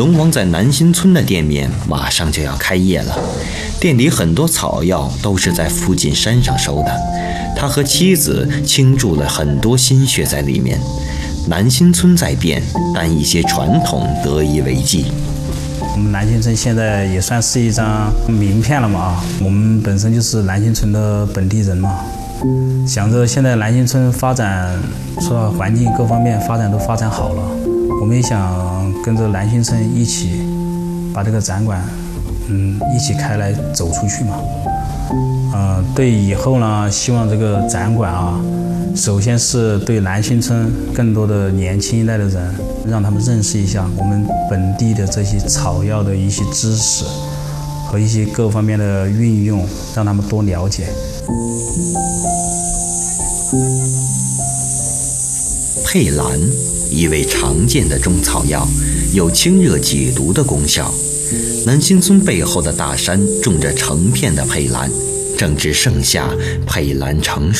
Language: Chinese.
龙王在南新村的店面马上就要开业了，店里很多草药都是在附近山上收的，他和妻子倾注了很多心血在里面。南新村在变，但一些传统得以为继。 我们南新村现在也算是一张名片了嘛，我们本身就是南新村的本地人嘛，想着现在南新村发展，除了环境各方面发展都发展好了，我们也想跟着南新村一起把这个展馆一起开来走出去嘛。对以后呢，希望这个展馆首先是对南新村更多的年轻一代的人，让他们认识一下我们本地的这些草药的一些知识和一些各方面的运用，让他们多了解。 佩兰，一味常见的中草药，有清热解毒的功效。南新村背后的大山种着成片的佩兰，正值盛夏，佩兰成熟。